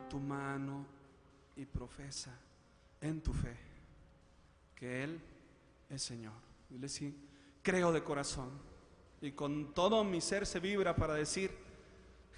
tu mano y profesa en tu fe que Él es Señor. Dile: sí, creo de corazón, y con todo mi ser se vibra para decir: